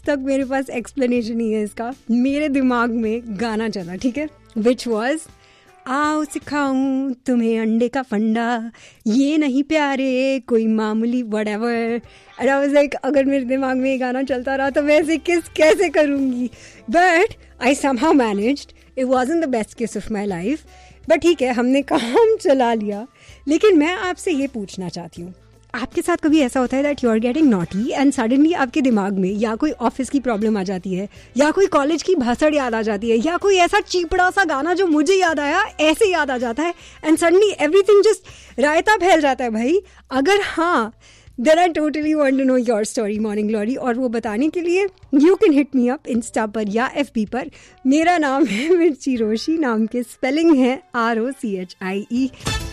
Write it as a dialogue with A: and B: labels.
A: तक मेरे पास एक्सप्लेनेशन नहीं है इसका. मेरे दिमाग में गाना चला, ठीक है, विच वॉज आओ सिखाऊं तुम्हें अंडे का फंडा, ये नहीं प्यारे कोई मामूली whatever. And I was like, अगर मेरे दिमाग में ये गाना चलता रहा तो मैं ऐसे किस कैसे करूँगी. But I somehow managed. It wasn't the best किस ऑफ माई लाइफ, बट ठीक है, हमने काम चला लिया. लेकिन मैं आपसे ये पूछना चाहती हूँ, आपके साथ कभी ऐसा होता है that you are getting naughty and suddenly आपके दिमाग में या कोई ऑफिस की प्रॉब्लम आ जाती है, या कोई कॉलेज की भाषण याद आ जाती है, या कोई ऐसा चीपड़ा सा गाना जो मुझे याद आया ऐसे याद आ जाता है, एंड सडनली एवरीथिंग जस्ट रायता फैल जाता है भाई? अगर हाँ, then I totally want to know your story morning glory. और वो बताने के लिए you can hit me up Insta पर या FB पर. मेरा नाम है मिर्ची रोशी, नाम के स्पेलिंग है ROCHIE.